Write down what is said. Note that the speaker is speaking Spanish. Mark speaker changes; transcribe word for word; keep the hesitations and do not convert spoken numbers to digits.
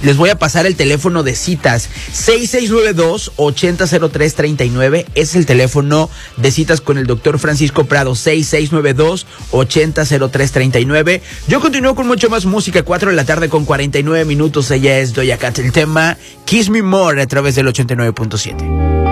Speaker 1: les voy a pasar el teléfono de citas. seis seis nueve dos, ocho cero cero tres tres nueve es el teléfono de citas con el doctor Francisco Prado. seis seis nueve dos, ocho cero cero tres tres nueve. Yo continúo con mucho más música. Cuatro de la tarde con cuarenta y nueve minutos. Ella es Doja Cat. El tema Kiss Me More a través del ochenta y nueve punto siete.